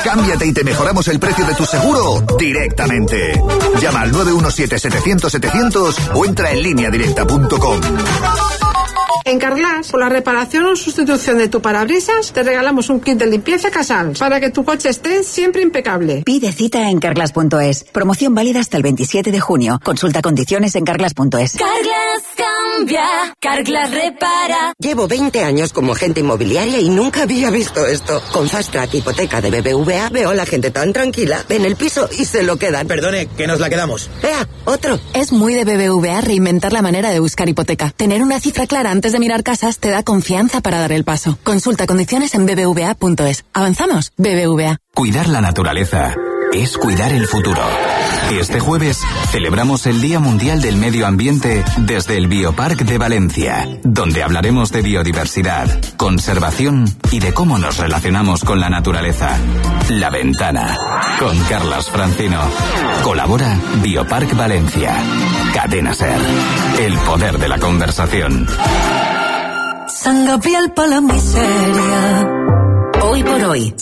Cámbiate y te mejoramos el precio de tu seguro directamente. Llama al 917-700-700 o entra en lineadirecta.com. En Carglass, por la reparación o sustitución de tu parabrisas, te regalamos un kit de limpieza Casal para que tu coche esté siempre impecable. Pide cita en carglass.es. Promoción válida hasta el 27 de junio. Consulta condiciones en carglass.es. Carglass cambia, Carglass repara. Llevo 20 años como agente inmobiliaria y nunca había visto esto. Con Fast Track Hipoteca de BBVA veo a la gente tan tranquila. Ven el piso y se lo quedan. Perdone, que nos la quedamos. Vea, otro. Es muy de BBVA reinventar la manera de buscar hipoteca. Tener una cifra clara antes de mirar casas te da confianza para dar el paso. Consulta condiciones en bbva.es. ¿Avanzamos? BBVA. Cuidar la naturaleza es cuidar el futuro. Este jueves celebramos el Día Mundial del Medio Ambiente desde el Bioparc de Valencia, donde hablaremos de biodiversidad, conservación y de cómo nos relacionamos con la naturaleza. La Ventana, con Carlas Francino. Colabora Bioparc Valencia. Cadena SER. El poder de la conversación. Sangapiel para la miseria. Hoy por hoy.